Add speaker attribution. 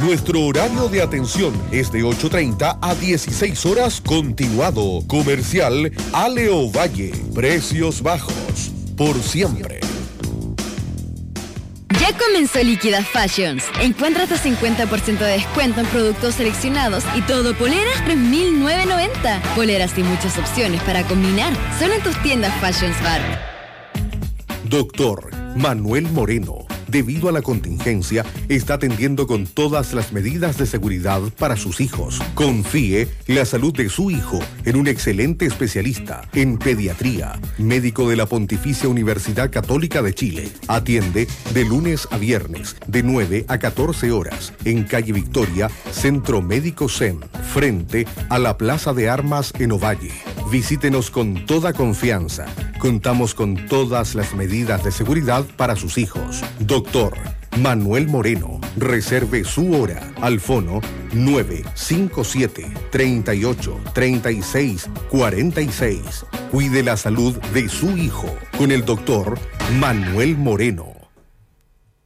Speaker 1: Nuestro horario de atención es de 8:30 a 16 horas continuado. Comercial Aleo Valle. Precios bajos. Por siempre.
Speaker 2: Ya comenzó Líquida Fashions. Encuentra hasta 50% de descuento en productos seleccionados y todo poleras 3.990. Poleras y muchas opciones para combinar. Solo en tus tiendas Fashions Bar.
Speaker 1: Doctor Manuel Moreno, debido a la contingencia, está atendiendo con todas las medidas de seguridad para sus hijos. Confíe la salud de su hijo en un excelente especialista en pediatría, médico de la Pontificia Universidad Católica de Chile. Atiende de lunes a viernes, de 9 a 14 horas, en calle Victoria, Centro Médico SEM, frente a la Plaza de Armas en Ovalle. Visítenos con toda confianza. Contamos con todas las medidas de seguridad para sus hijos. Doctor Manuel Moreno. Reserve su hora al fono 957-38-36-46. Cuide la salud de su hijo con el doctor Manuel Moreno.